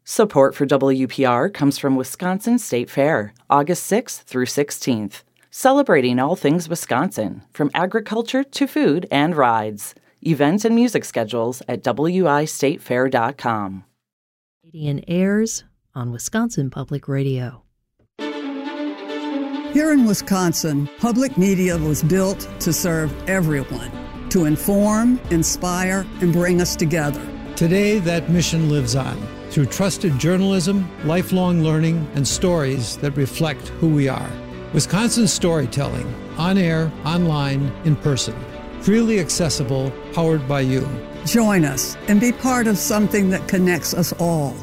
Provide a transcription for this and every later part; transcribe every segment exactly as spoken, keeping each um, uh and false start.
Support for W P R comes from Wisconsin State Fair, August sixth through sixteenth. Celebrating all things Wisconsin, from agriculture to food and rides. Events and music schedules at w i state fair dot com. Canadian airs on Wisconsin Public Radio. Here in Wisconsin, public media was built to serve everyone, to inform, inspire, and bring us together. Today, that mission lives on through trusted journalism, lifelong learning, and stories that reflect who we are. Wisconsin storytelling, on air, online, in person. Freely accessible, powered by you. Join us and be part of something that connects us all.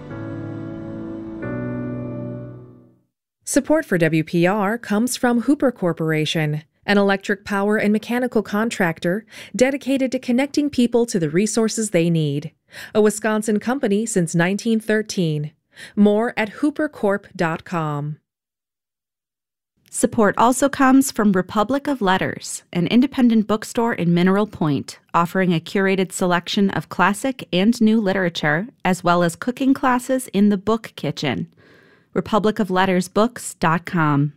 Support for W P R comes from Hooper Corporation, an electric power and mechanical contractor dedicated to connecting people to the resources they need. A Wisconsin company since nineteen thirteen. More at hooper corp dot com. Support also comes from Republic of Letters, an independent bookstore in Mineral Point, offering a curated selection of classic and new literature, as well as cooking classes in the book kitchen. republic of letters books dot com.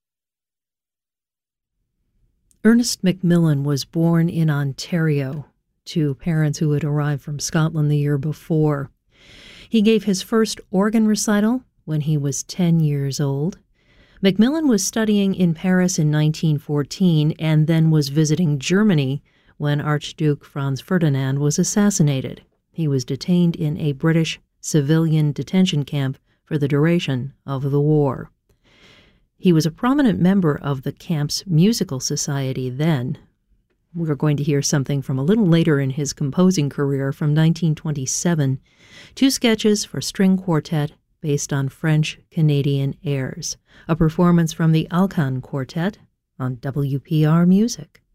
Ernest Macmillan was born in Ontario to parents who had arrived from Scotland the year before. He gave his first organ recital when he was ten years old. Macmillan was studying in Paris in nineteen fourteen and then was visiting Germany when Archduke Franz Ferdinand was assassinated. He was detained in a British civilian detention camp for the duration of the war. He was a prominent member of the camp's musical society then. We're going to hear something from a little later in his composing career from nineteen twenty-seven, two sketches for string quartet based on French-Canadian airs, a performance from the Alcan Quartet on W P R Music.